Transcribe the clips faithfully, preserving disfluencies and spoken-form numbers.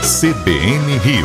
C B N Rio.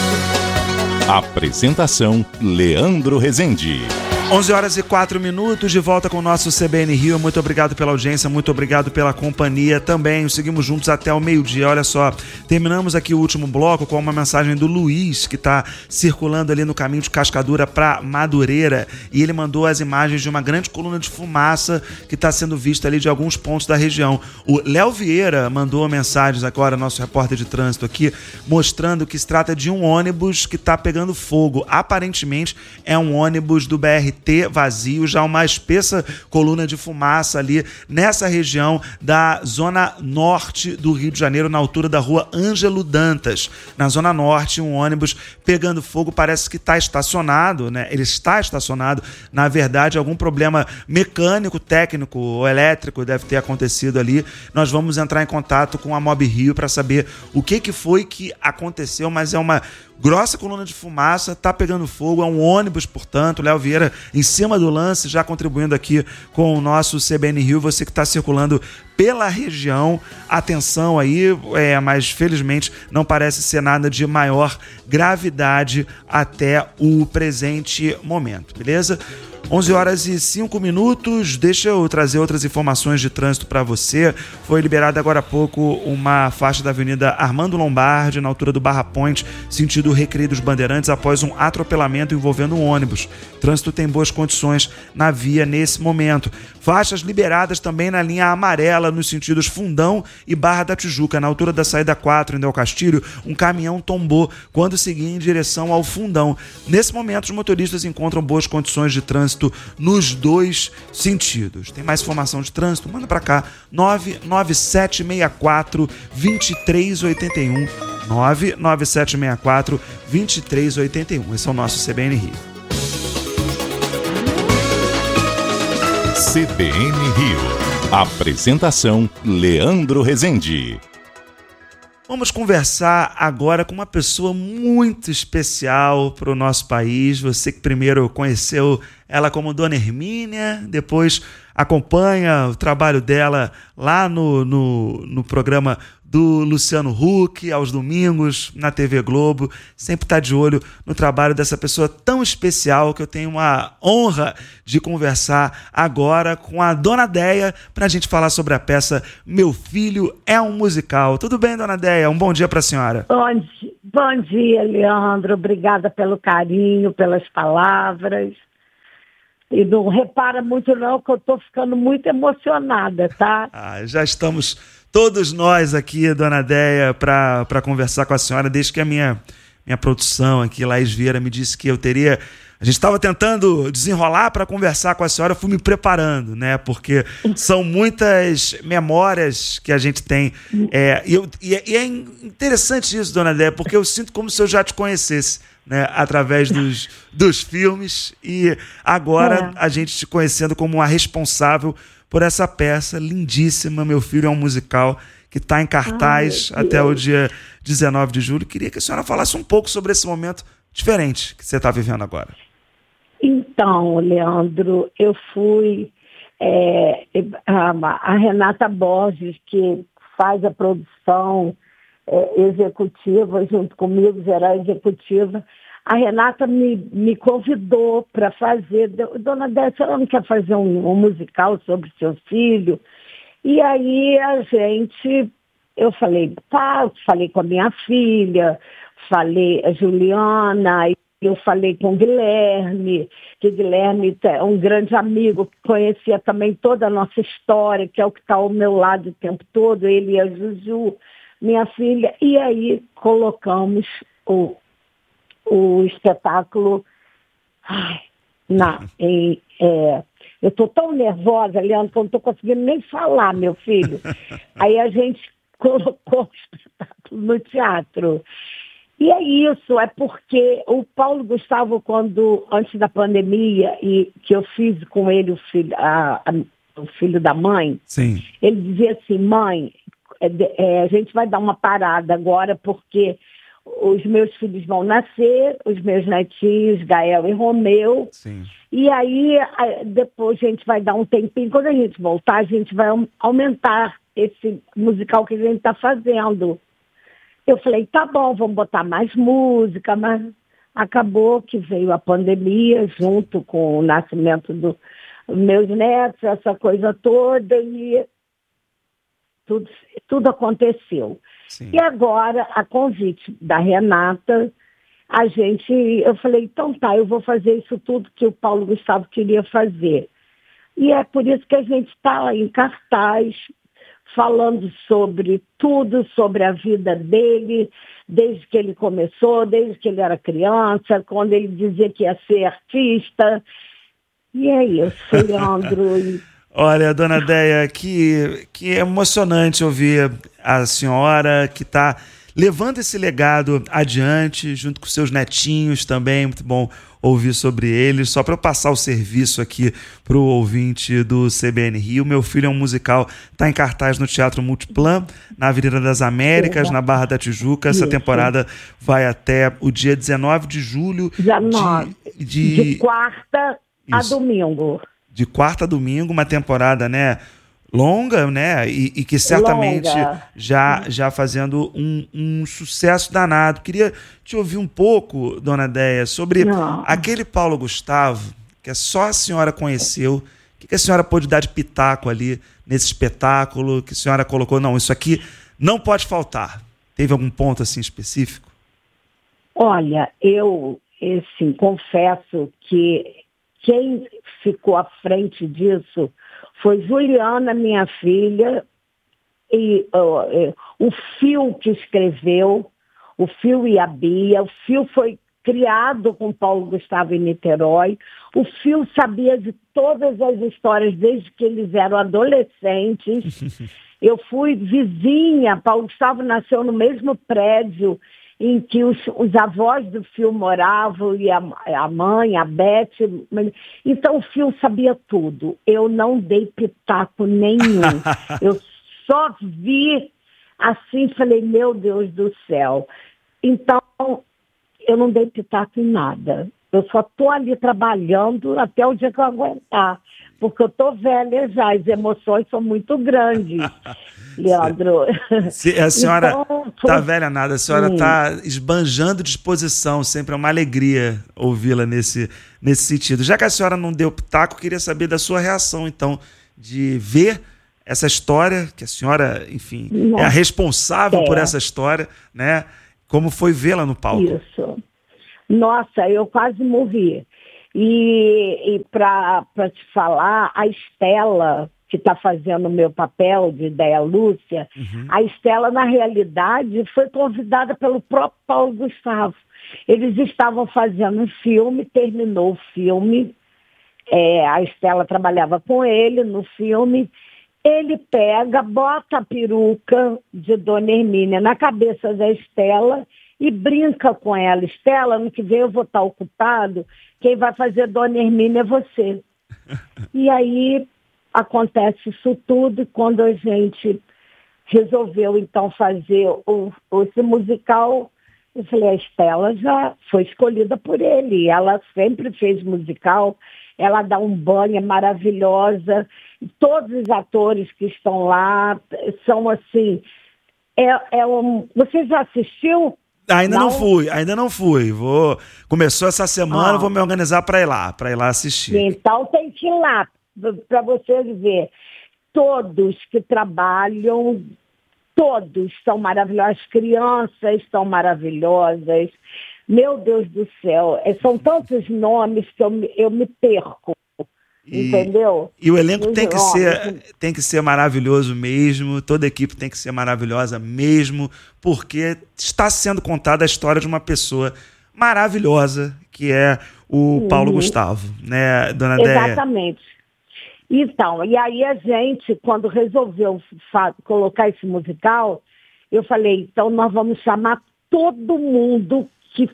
Apresentação Leandro Rezende. onze horas e quatro minutos, de volta com o nosso C B N Rio. Muito obrigado pela audiência, muito obrigado pela companhia também. Seguimos juntos até o meio-dia. Olha só, terminamos aqui o último bloco com uma mensagem do Luiz, que está circulando ali no caminho de Cascadura para Madureira, e ele mandou as imagens de uma grande coluna de fumaça que está sendo vista ali de alguns pontos da região. O Léo Vieira mandou mensagens agora, nosso repórter de trânsito aqui, mostrando que se trata de um ônibus que está pegando fogo. Aparentemente é um ônibus do B R T vazio, já uma espessa coluna de fumaça ali nessa região da zona norte do Rio de Janeiro, na altura da rua Ângelo Dantas. Na zona norte, um ônibus pegando fogo, parece que está estacionado, né? Ele está estacionado, na verdade, algum problema mecânico, técnico ou elétrico deve ter acontecido ali. Nós vamos entrar em contato com a Mob Rio para saber o que, que foi que aconteceu, mas é uma grossa coluna de fumaça, tá pegando fogo, é um ônibus, portanto. Léo Vieira em cima do lance, já contribuindo aqui com o nosso C B N Rio. Você que está circulando pela região, atenção aí, é, mas felizmente não parece ser nada de maior gravidade até o presente momento, beleza? onze horas e cinco minutos, deixa eu trazer outras informações de trânsito para você. Foi liberada agora há pouco uma faixa da Avenida Armando Lombardi, na altura do Barra Point, sentido Recreio dos Bandeirantes, após um atropelamento envolvendo um ônibus. O trânsito tem boas condições na via nesse momento. Faixas liberadas também na linha amarela, nos sentidos Fundão e Barra da Tijuca. Na altura da saída quatro, em Del Castilho, um caminhão tombou quando seguia em direção ao Fundão. Nesse momento, os motoristas encontram boas condições de trânsito nos dois sentidos. Tem mais informação de trânsito? Manda para cá, nove nove sete seis quatro, dois três oito um, nove nove sete seis quatro, dois três oito um. Esse é o nosso C B N Rio. C B N Rio. Apresentação Leandro Rezende. Vamos conversar agora com uma pessoa muito especial para o nosso país. Você que primeiro conheceu ela como Dona Hermínia, depois acompanha o trabalho dela lá no, no, no programa do Luciano Huck, aos domingos, na T V Globo. Sempre está de olho no trabalho dessa pessoa tão especial, que eu tenho uma honra de conversar agora com a Dona Déia para a gente falar sobre a peça Meu Filho é um Musical. Tudo bem, Dona Déia? Um bom dia para a senhora. Bom dia, bom dia, Leandro. Obrigada pelo carinho, pelas palavras. E não repara muito não, que eu estou ficando muito emocionada, tá? Ah, já estamos todos nós aqui, Dona Déia, para conversar com a senhora, desde que a minha, minha produção aqui, Laís Vieira, me disse que eu teria... A gente estava tentando desenrolar para conversar com a senhora, eu fui me preparando, né? Porque são muitas memórias que a gente tem. É, e, eu, e, é, e é interessante isso, Dona Déia, porque eu sinto como se eu já te conhecesse, né? Através dos, dos filmes, e agora é. a gente te conhecendo como uma responsável por essa peça lindíssima, Meu Filho é um Musical, que está em cartaz Ai, até o dia dezenove de julho. Queria que a senhora falasse um pouco sobre esse momento diferente que você está vivendo agora. Então, Leandro, eu fui... É, a, a Renata Borges, que faz a produção é, executiva, junto comigo, geral executiva, a Renata me, me convidou para fazer... Dona Déia, ela não quer fazer um, um musical sobre seu filho? E aí a gente... Eu falei, tá, falei com a minha filha, falei a Juliana... Eu falei com o Guilherme, que o Guilherme é um grande amigo, que conhecia também toda a nossa história, que é o que está ao meu lado o tempo todo, ele e a Juju, minha filha. E aí colocamos o, o espetáculo... Ai, na, em, é, eu estou tão nervosa, Leandro, que eu não estou conseguindo nem falar, meu filho. Aí a gente colocou o espetáculo no teatro. E é isso, é porque o Paulo Gustavo, quando, antes da pandemia, e que eu fiz com ele o filho, a, a, o filho da mãe, Sim. ele dizia assim, mãe, é, é, a gente vai dar uma parada agora, porque os meus filhos vão nascer, os meus netinhos, Gael e Romeu, Sim. E aí depois a gente vai dar um tempinho, quando a gente voltar, a gente vai aumentar esse musical que a gente está fazendo. eu falei, tá bom, vamos botar mais música, mas acabou que veio a pandemia junto com o nascimento dos meus netos, essa coisa toda, e tudo, tudo aconteceu. Sim. E agora, a convite da Renata, a gente, eu falei, então tá, eu vou fazer isso tudo que o Paulo Gustavo queria fazer. E é por isso que a gente está em cartaz, falando sobre tudo, sobre a vida dele, desde que ele começou, desde que ele era criança, quando ele dizia que ia ser artista. E é isso, Leandro. Olha, dona Déia, que, que emocionante ouvir a senhora que está levando esse legado adiante, junto com seus netinhos também. Muito bom ouvir sobre eles. Só para eu passar o serviço aqui para o ouvinte do C B N Rio, meu filho é um musical, está em cartaz no Teatro Multiplan, na Avenida das Américas, Sim. na Barra da Tijuca. Essa Isso. temporada vai até o dia dezenove de julho. dezenove. De, de... de quarta Isso. a domingo. De quarta a domingo, uma temporada, né, longa, né, e, e que certamente já, já fazendo um, um sucesso danado. Queria te ouvir um pouco, dona Déia, sobre Não. aquele Paulo Gustavo, que só a senhora conheceu. O que a senhora pôde dar de pitaco ali nesse espetáculo, que a senhora colocou, não, isso aqui não pode faltar? Teve algum ponto assim específico? Olha, eu, assim, confesso que quem ficou à frente disso foi Juliana, minha filha, e uh, o Fio que escreveu, o Fio e a Bia. O Fio foi criado com Paulo Gustavo em Niterói. O Fio sabia de todas as histórias desde que eles eram adolescentes. Eu fui vizinha, Paulo Gustavo nasceu no mesmo prédio em que os, os avós do Fio moravam, e a, a mãe, a Beth. Então o Fio sabia tudo. Eu não dei pitaco nenhum. Eu só vi assim, falei, meu Deus do céu. Então, eu não dei pitaco em nada. Eu só estou ali trabalhando até o dia que eu aguentar. Porque eu estou velha já, as emoções são muito grandes. Leandro. Se a senhora está então, foi... velha nada, a senhora está esbanjando disposição, sempre é uma alegria ouvi-la nesse, nesse sentido. Já que a senhora não deu pitaco, eu queria saber da sua reação, então, de ver essa história, que a senhora, enfim, Nossa, é a responsável é. por essa história, né? Como foi vê-la no palco? Isso. Nossa, eu quase morri. E, e para te falar, a Estela, que está fazendo o meu papel de Déia Lúcia, uhum. a Estela, na realidade, foi convidada pelo próprio Paulo Gustavo. Eles estavam fazendo um filme, terminou o filme, é, a Estela trabalhava com ele no filme, ele pega, bota a peruca de Dona Hermínia na cabeça da Estela e brinca com ela. Estela, ano que vem eu vou estar ocupado, quem vai fazer Dona Hermínia é você. E aí acontece isso tudo, e quando a gente resolveu então fazer o, esse musical, eu falei, a Estela já foi escolhida por ele, ela sempre fez musical, ela dá um banho, é maravilhosa, todos os atores que estão lá são assim, é, é um... Você já assistiu? Ainda não? não fui, ainda não fui. Vou... Começou essa semana, ah. vou me organizar para ir lá, para ir lá assistir. Então tem que ir lá, para vocês verem. Todos que trabalham, todos são maravilhosos. As crianças são maravilhosas. Meu Deus do céu, são tantos nomes que eu, eu me perco. E, entendeu? E o elenco tem que, ser, tem que ser maravilhoso mesmo, toda a equipe tem que ser maravilhosa mesmo, porque está sendo contada a história de uma pessoa maravilhosa, que é o Paulo uhum. Gustavo, né, dona Déia? Exatamente. Então, e aí a gente, quando resolveu colocar esse musical, eu falei, então nós vamos chamar todo mundo que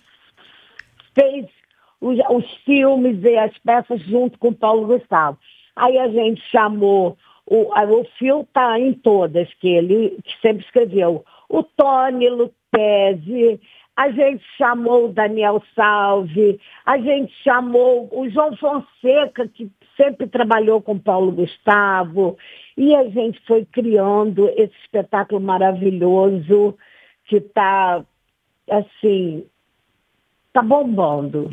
fez Os, os filmes e as peças junto com o Paulo Gustavo. Aí a gente chamou, o, o Fio está em todas, que ele que sempre escreveu, o Tony Lucchesi, a gente chamou o Daniel Salve, a gente chamou o João Fonseca, que sempre trabalhou com o Paulo Gustavo, e a gente foi criando esse espetáculo maravilhoso, que está, assim, está bombando.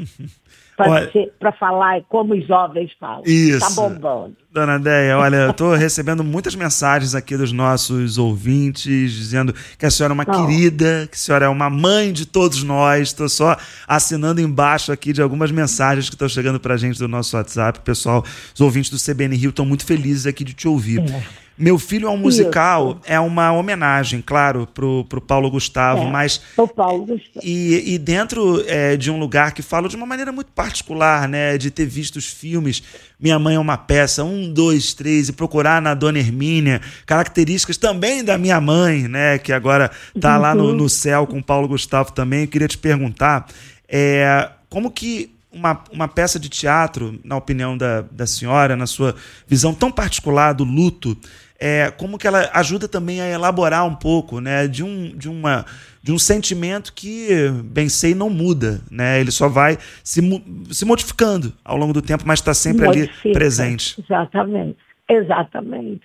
Para falar como os jovens falam. Isso. Está bombando. Dona Déia, olha, eu estou recebendo muitas mensagens aqui dos nossos ouvintes, dizendo que a senhora é uma oh. querida, que a senhora é uma mãe de todos nós. Estou só assinando embaixo aqui de algumas mensagens que estão chegando para a gente do nosso WhatsApp. Pessoal, os ouvintes do C B N Rio estão muito felizes aqui de te ouvir. É. Meu Filho é um musical, Isso. é uma homenagem, claro, pro, pro Paulo Gustavo, é, mas o Paulo Gustavo. E, e dentro é, de um lugar que falo de uma maneira muito particular, né, de ter visto os filmes Minha Mãe é uma Peça, um, dois, três, e procurar na Dona Hermínia características também da minha mãe, né, que agora tá uhum. lá no, no céu com o Paulo Gustavo também. Eu queria te perguntar, é, como que Uma, uma peça de teatro, na opinião da, da senhora, na sua visão tão particular do luto, é, como que ela ajuda também a elaborar um pouco, né, de, um, de, uma, de um sentimento que, bem sei, não muda, né? Ele só vai se, se modificando ao longo do tempo, mas está sempre Modifica. ali presente. Exatamente, exatamente.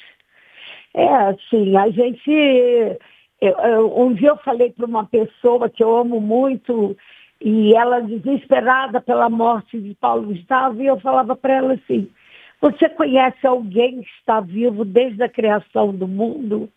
É assim, a gente... Eu, eu, um dia eu falei para uma pessoa que eu amo muito... E ela desesperada pela morte de Paulo Gustavo, e eu falava para ela assim, você conhece alguém que está vivo desde a criação do mundo?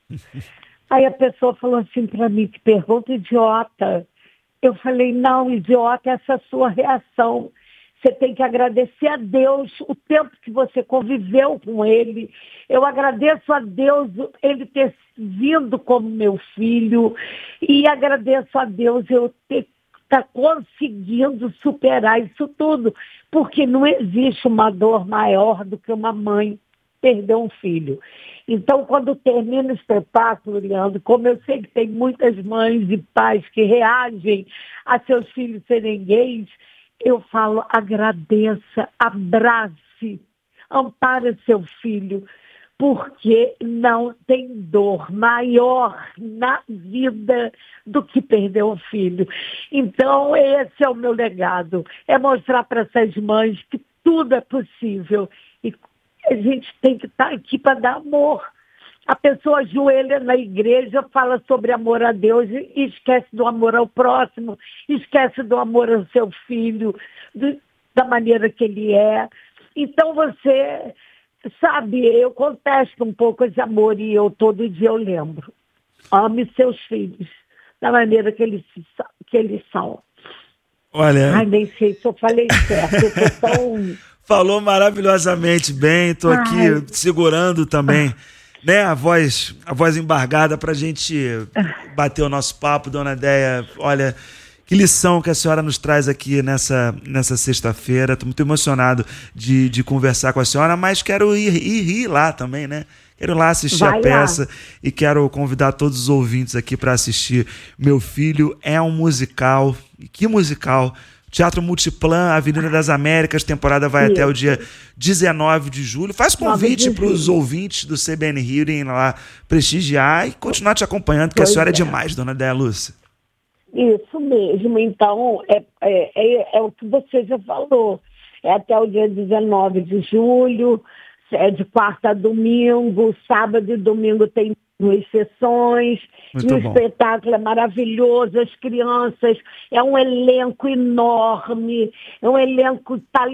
Aí a pessoa falou assim para mim, que pergunta idiota. Eu falei, não, idiota, essa é a sua reação. Você tem que agradecer a Deus o tempo que você conviveu com ele. Eu agradeço a Deus ele ter vindo como meu filho, e agradeço a Deus eu ter está conseguindo superar isso tudo, porque não existe uma dor maior do que uma mãe perder um filho. Então, quando termina o espetáculo, Leandro, como eu sei que tem muitas mães e pais que reagem a seus filhos serem gays, eu falo, agradeça, abrace, ampare seu filho, porque não tem dor maior na vida do que perder um filho. Então, esse é o meu legado, é mostrar para essas mães que tudo é possível e a gente tem que estar aqui para dar amor. A pessoa ajoelha na igreja, fala sobre amor a Deus e esquece do amor ao próximo, esquece do amor ao seu filho, do, da maneira que ele é. Então, você... Sabe, eu contesto um pouco esse amor e eu todo dia eu lembro. Ame seus filhos da maneira que eles, que eles são. Olha... Ai, nem sei se eu falei certo. Eu tô tão... Falou maravilhosamente bem. Estou aqui Ai. segurando também né, a voz, a voz embargada para a gente bater o nosso papo. Dona Déia, olha... Que lição que a senhora nos traz aqui nessa, nessa sexta-feira. Estou muito emocionado de, de conversar com a senhora, mas quero ir, ir, ir lá também, né? Quero ir lá assistir Vai a peça lá. E quero convidar todos os ouvintes aqui para assistir. Meu Filho é um musical. E que musical! Teatro Multiplan, Avenida das Américas, temporada vai Isso. até o dia dezenove de julho. Faz convite para os ouvintes do C B N Rio irem lá prestigiar e continuar te acompanhando, porque pois a senhora é, é demais, Dona Déia Lúcia. Isso mesmo, então é, é, é, é o que você já falou, é até o dia dezenove de julho, é de quarta a domingo, sábado e domingo tem duas sessões, Muito e bom. O espetáculo é maravilhoso, as crianças, é um elenco enorme, é um elenco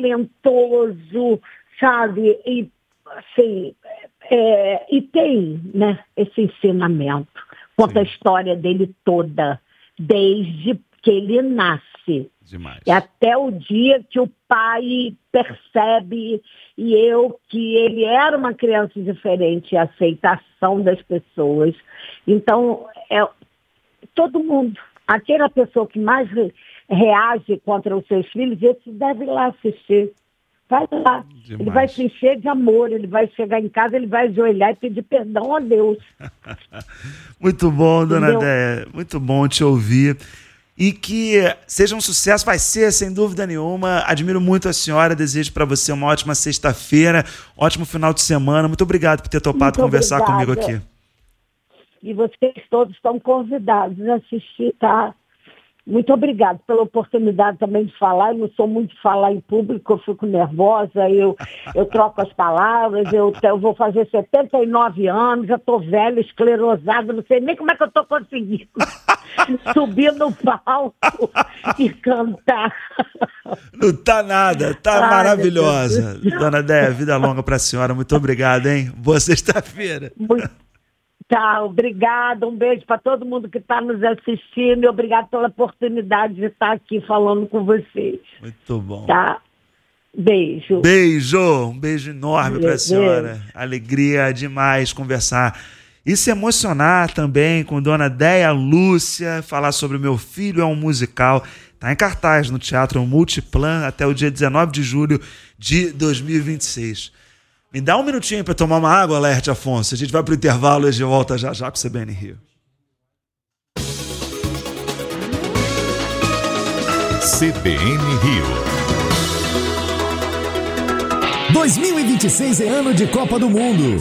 talentoso, sabe, e assim, é, e tem, né, esse ensinamento, conta Sim. a história dele toda, desde que ele nasce. Demais. E até o dia que o pai percebe e eu que ele era uma criança diferente, a aceitação das pessoas. Então, é, todo mundo, aquela pessoa que mais re, reage contra os seus filhos, esse deve ir lá assistir. Vai lá. Demais. Ele vai se encher de amor, ele vai chegar em casa, ele vai ajoelhar e pedir perdão a Deus. Muito bom, Dona Déia. Muito bom te ouvir. E que seja um sucesso, vai ser, sem dúvida nenhuma. Admiro muito a senhora, desejo para você uma ótima sexta-feira, ótimo final de semana. Muito obrigado por ter topado muito conversar obrigada. comigo aqui. E vocês todos estão convidados a assistir, tá? Muito obrigada pela oportunidade também de falar. Eu não sou muito de falar em público, eu fico nervosa, eu, eu troco as palavras, eu, eu vou fazer setenta e nove anos, já estou velha, esclerosada, não sei nem como é que eu estou conseguindo subir no palco e cantar. Não tá nada, tá Ai, maravilhosa. Dona Déia, vida longa pra senhora, muito obrigado, hein? Boa sexta-feira. Muito... Tá, obrigada, um beijo para todo mundo que está nos assistindo e obrigado pela oportunidade de estar aqui falando com vocês. Muito bom. Tá? Beijo. Beijo, um beijo enorme para a Beijo. senhora. Alegria demais conversar e se emocionar também com Dona Déia Lúcia, falar sobre o Meu Filho é um Musical. Está em cartaz no Teatro Multiplan até o dia dezenove de julho de dois mil e vinte e seis. Me dá um minutinho para tomar uma água, Laerte Afonso. A gente vai para o intervalo e a gente volta já já com o C B N Rio. C B N Rio. dois mil e vinte e seis é ano de Copa do Mundo.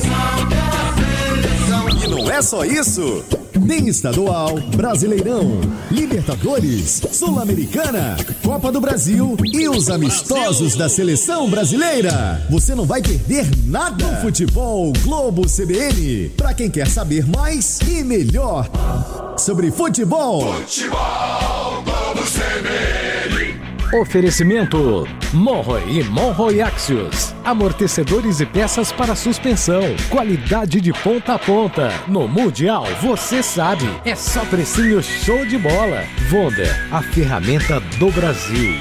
E não é só isso. Tem estadual, Brasileirão, Libertadores, Sul-Americana, Copa do Brasil e os amistosos da Seleção Brasileira. Você não vai perder nada no Futebol Globo C B N. Pra quem quer saber mais e melhor sobre futebol. Futebol Globo C B N. Oferecimento Monroe e Monroe Axios. Amortecedores e peças para suspensão. Qualidade de ponta a ponta. No Mundial, você sabe. É só precinho show de bola. Wonder, a ferramenta do Brasil.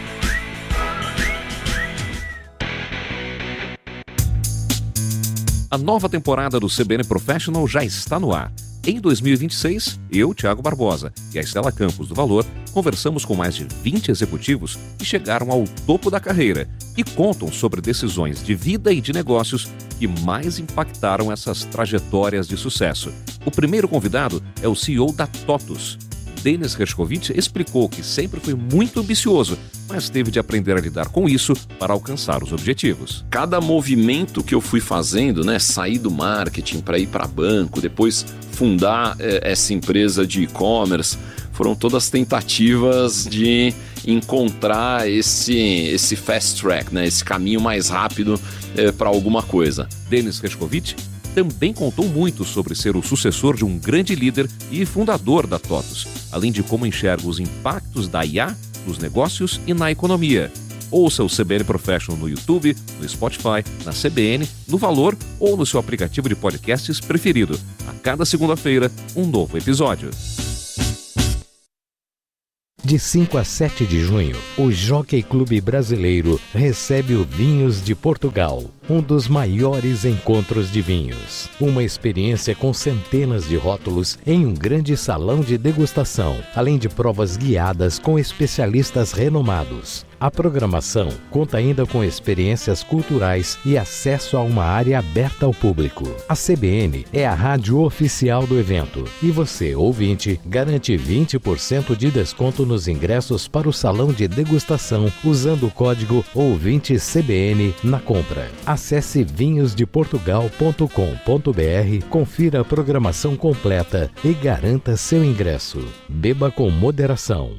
A nova temporada do C B N Professional já está no ar. Em dois mil e vinte e seis, eu, Thiago Barbosa e a Estela Campos do Valor conversamos com mais de vinte executivos que chegaram ao topo da carreira e contam sobre decisões de vida e de negócios que mais impactaram essas trajetórias de sucesso. O primeiro convidado é o C E O da TOTUS. Denis Hershkovich explicou que sempre foi muito ambicioso, mas teve de aprender a lidar com isso para alcançar os objetivos. Cada movimento que eu fui fazendo, né, sair do marketing para ir para banco, depois fundar eh, essa empresa de e-commerce, foram todas tentativas de encontrar esse, esse fast track, né, esse caminho mais rápido eh, para alguma coisa. Denis Hershkovich também contou muito sobre ser o sucessor de um grande líder e fundador da TOTUS, além de como enxerga os impactos da I A nos negócios e na economia. Ouça o C B N Professional no YouTube, no Spotify, na C B N, no Valor ou no seu aplicativo de podcasts preferido. A cada segunda-feira, um novo episódio. De cinco a sete de junho, o Jockey Clube Brasileiro recebe o Vinhos de Portugal, um dos maiores encontros de vinhos. Uma experiência com centenas de rótulos em um grande salão de degustação, além de provas guiadas com especialistas renomados. A programação conta ainda com experiências culturais e acesso a uma área aberta ao público. A C B N é a rádio oficial do evento e você, ouvinte, garante vinte por cento de desconto nos ingressos para o salão de degustação usando o código ouvinte C B N na compra. Acesse vinhos de portugal ponto com ponto b r, confira a programação completa e garanta seu ingresso. Beba com moderação.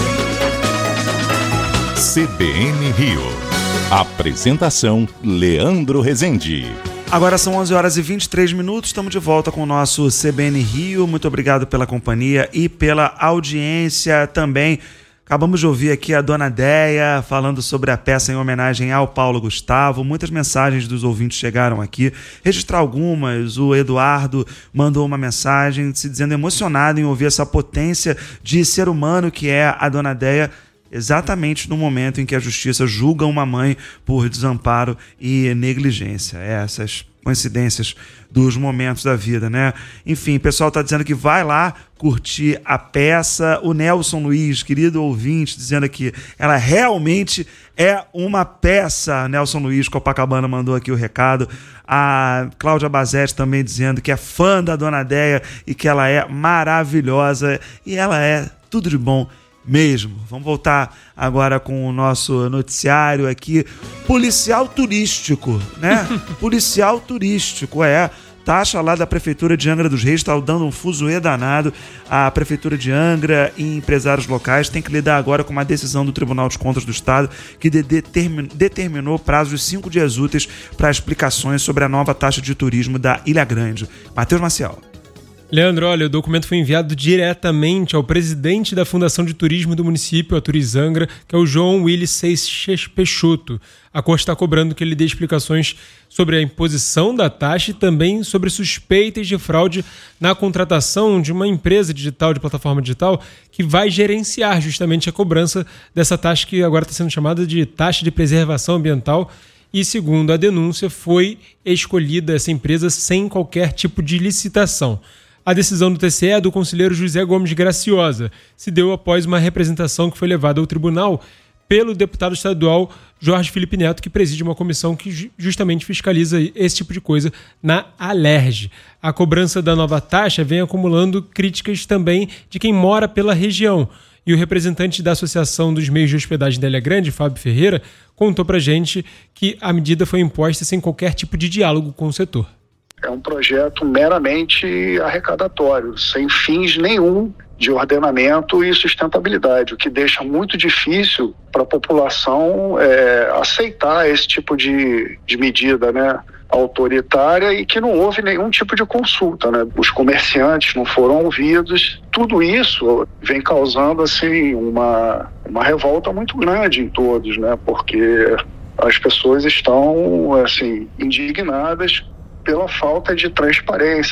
C B N Rio. Apresentação Leandro Rezende. Agora são onze horas e vinte e três minutos, estamos de volta com o nosso C B N Rio. Muito obrigado pela companhia e pela audiência também. Acabamos de ouvir aqui a Dona Déia falando sobre a peça em homenagem ao Paulo Gustavo. Muitas mensagens dos ouvintes chegaram aqui. Registrar algumas, o Eduardo mandou uma mensagem se dizendo emocionado em ouvir essa potência de ser humano que é a Dona Déia, exatamente no momento em que a justiça julga uma mãe por desamparo e negligência. É, essas coincidências dos momentos da vida, né? Enfim, o pessoal está dizendo que vai lá curtir a peça. O Nelson Luiz, querido ouvinte, dizendo que ela realmente é uma peça. Nelson Luiz Copacabana mandou aqui o recado. A Cláudia Bazetti também dizendo que é fã da Dona Déia e que ela é maravilhosa e ela é tudo de bom mesmo. Vamos voltar agora com o nosso noticiário aqui. Policial turístico, né? Policial turístico, é. taxa lá da Prefeitura de Angra dos Reis está dando um fuzuê danado. A Prefeitura de Angra e empresários locais têm que lidar agora com uma decisão do Tribunal de Contas do Estado que de- determin- determinou prazo de cinco dias úteis para explicações sobre a nova taxa de turismo da Ilha Grande. Matheus Maciel. Leandro, olha, o documento foi enviado diretamente ao presidente da Fundação de Turismo do município, a Turizangra, que é o João Willis Seixas Peixoto. A Corte está cobrando que ele dê explicações sobre a imposição da taxa e também sobre suspeitas de fraude na contratação de uma empresa digital, de plataforma digital, que vai gerenciar justamente a cobrança dessa taxa que agora está sendo chamada de taxa de preservação ambiental. E, segundo a denúncia, foi escolhida essa empresa sem qualquer tipo de licitação. A decisão do T C E é do conselheiro José Gomes Graciosa. Se deu após uma representação que foi levada ao tribunal pelo deputado estadual Jorge Felipe Neto, que preside uma comissão que justamente fiscaliza esse tipo de coisa na Alerj. A cobrança da nova taxa vem acumulando críticas também de quem mora pela região. E o representante da Associação dos Meios de Hospedagem da Ilha Grande, Fábio Ferreira, contou pra gente que a medida foi imposta sem qualquer tipo de diálogo com o setor. É um projeto meramente arrecadatório, sem fins nenhum de ordenamento e sustentabilidade, o que deixa muito difícil para a população é, aceitar esse tipo de, de medida, né, autoritária, e que não houve nenhum tipo de consulta, né? Os comerciantes não foram ouvidos. Tudo isso vem causando assim uma, uma revolta muito grande em todos, né? Porque as pessoas estão assim indignadas pela falta de transparência.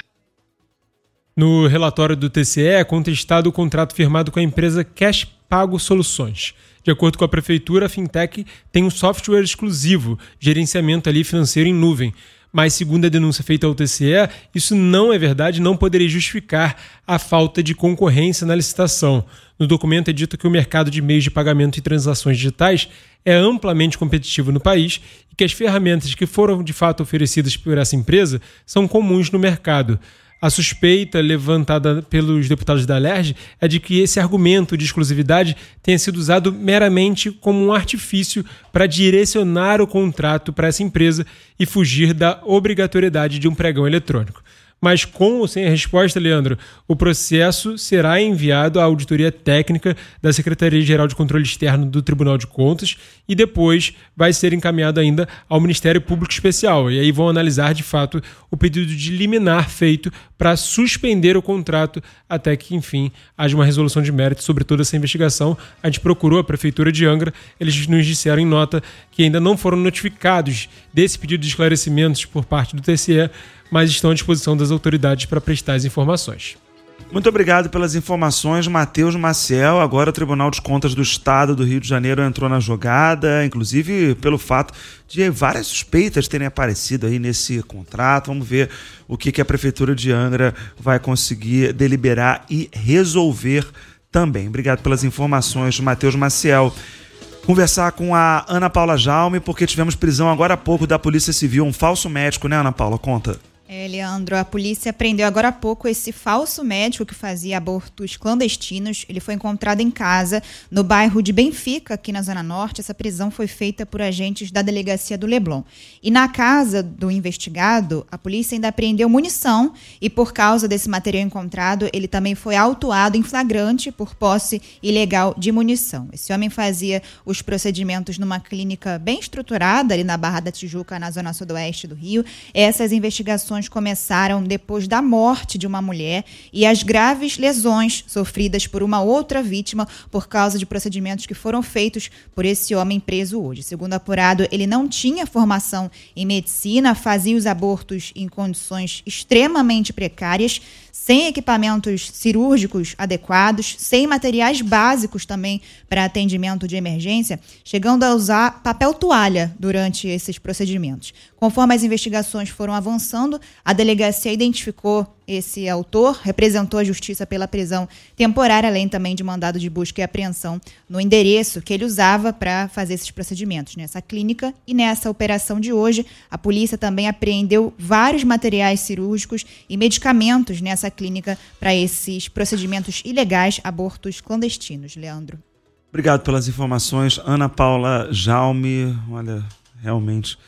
No relatório do T C E é contestado o contrato firmado com a empresa Cash Pago Soluções. De acordo com a prefeitura, a fintech tem um software exclusivo, gerenciamento ali financeiro em nuvem. Mas, segundo a denúncia feita ao T C E, isso não é verdade e não poderia justificar a falta de concorrência na licitação. No documento é dito que o mercado de meios de pagamento e transações digitais é amplamente competitivo no país e que as ferramentas que foram de fato oferecidas por essa empresa são comuns no mercado. A suspeita levantada pelos deputados da Alerj é de que esse argumento de exclusividade tenha sido usado meramente como um artifício para direcionar o contrato para essa empresa e fugir da obrigatoriedade de um pregão eletrônico. Mas com ou sem a resposta, Leandro, o processo será enviado à auditoria técnica da Secretaria-Geral de Controle Externo do Tribunal de Contas e depois vai ser encaminhado ainda ao Ministério Público Especial. E aí vão analisar, de fato, o pedido de liminar feito para suspender o contrato até que, enfim, haja uma resolução de mérito sobre toda essa investigação. A gente procurou a Prefeitura de Angra, eles nos disseram em nota que ainda não foram notificados desse pedido de esclarecimentos por parte do T C E, mas estão à disposição das autoridades para prestar as informações. Muito obrigado pelas informações, Matheus Maciel. Agora o Tribunal de Contas do Estado do Rio de Janeiro entrou na jogada, inclusive pelo fato de várias suspeitas terem aparecido aí nesse contrato. Vamos ver o que, que a Prefeitura de Angra vai conseguir deliberar e resolver também. Obrigado pelas informações, Matheus Maciel. Conversar com a Ana Paula Jaume, porque tivemos prisão agora há pouco da Polícia Civil, um falso médico, né, Ana Paula? Conta. É, Leandro, a polícia prendeu agora há pouco esse falso médico que fazia abortos clandestinos. Ele foi encontrado em casa, no bairro de Benfica, aqui na Zona Norte. Essa prisão foi feita por agentes da delegacia do Leblon. E na casa do investigado, a polícia ainda apreendeu munição e, por causa desse material encontrado, ele também foi autuado em flagrante por posse ilegal de munição. Esse homem fazia os procedimentos numa clínica bem estruturada ali na Barra da Tijuca, na zona sudoeste do Rio. Essas investigações começaram depois da morte de uma mulher e as graves lesões sofridas por uma outra vítima por causa de procedimentos que foram feitos por esse homem preso hoje. Segundo apurado, ele não tinha formação em medicina, fazia os abortos em condições extremamente precárias, sem equipamentos cirúrgicos adequados, sem materiais básicos também para atendimento de emergência, chegando a usar papel toalha durante esses procedimentos. Conforme as investigações foram avançando, a delegacia identificou esse autor, representou a justiça pela prisão temporária, além também de mandado de busca e apreensão no endereço que ele usava para fazer esses procedimentos nessa clínica. E nessa operação de hoje, a polícia também apreendeu vários materiais cirúrgicos e medicamentos nessa clínica para esses procedimentos ilegais, abortos clandestinos. Leandro. Obrigado pelas informações, Ana Paula Jaume. Olha, realmente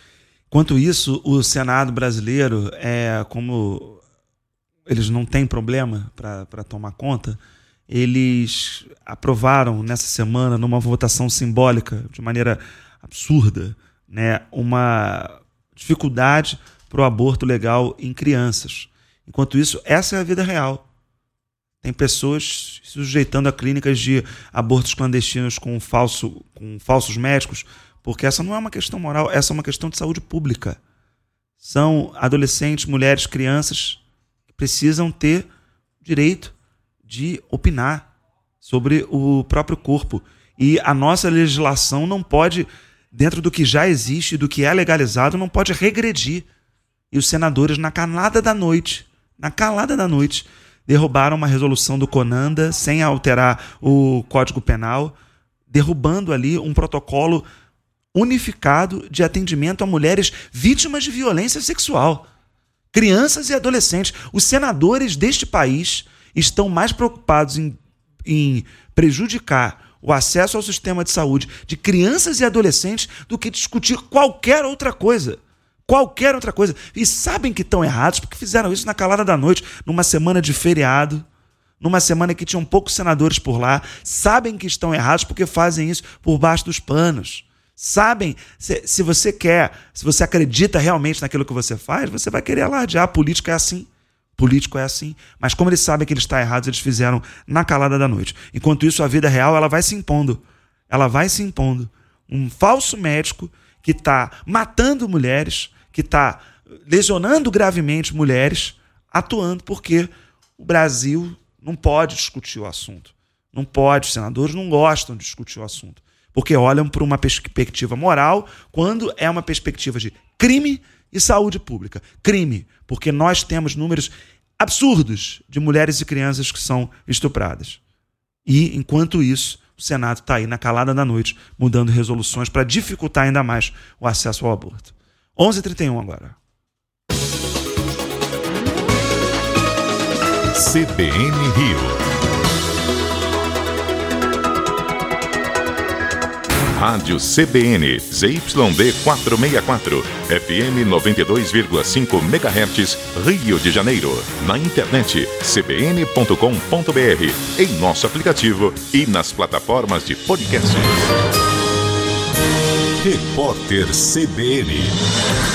Enquanto isso, o Senado brasileiro, é como eles não têm problema para tomar conta, eles aprovaram nessa semana, numa votação simbólica, de maneira absurda, né, uma dificuldade para o aborto legal em crianças. Enquanto isso, essa é a vida real. Tem pessoas se sujeitando a clínicas de abortos clandestinos com, falso, com falsos médicos, porque essa não é uma questão moral, essa é uma questão de saúde pública. São adolescentes, mulheres, crianças que precisam ter direito de opinar sobre o próprio corpo. E a nossa legislação não pode, dentro do que já existe, do que é legalizado, não pode regredir. E os senadores, na calada da noite, na calada da noite, derrubaram uma resolução do CONANDA sem alterar o Código Penal, derrubando ali um protocolo unificado de atendimento a mulheres vítimas de violência sexual, crianças e adolescentes. Os senadores deste país estão mais preocupados em, em prejudicar o acesso ao sistema de saúde de crianças e adolescentes do que discutir qualquer outra coisa. Qualquer outra coisa. E sabem que estão errados porque fizeram isso na calada da noite, numa semana de feriado, numa semana que tinham poucos senadores por lá. Sabem que estão errados porque fazem isso por baixo dos panos. Sabem, se, se você quer, se você acredita realmente naquilo que você faz, você vai querer alardear. A política é assim. Político é assim, mas como eles sabem que ele está errado, eles fizeram na calada da noite. Enquanto isso, a vida real ela vai se impondo. Ela vai se impondo. Um falso médico que está matando mulheres, que está lesionando gravemente mulheres, atuando porque o Brasil não pode discutir o assunto. Não pode, os senadores não gostam de discutir o assunto, porque olham por uma perspectiva moral quando é uma perspectiva de crime e saúde pública. Crime, porque nós temos números absurdos de mulheres e crianças que são estupradas. E, enquanto isso, o Senado está aí na calada da noite, mudando resoluções para dificultar ainda mais o acesso ao aborto. onze e trinta e um agora. C B N Rio. Rádio C B N, Z Y D quatrocentos e sessenta e quatro, F M noventa e dois vírgula cinco megahertz, Rio de Janeiro. Na internet, c b n ponto com ponto b r, em nosso aplicativo e nas plataformas de podcast. Repórter C B N.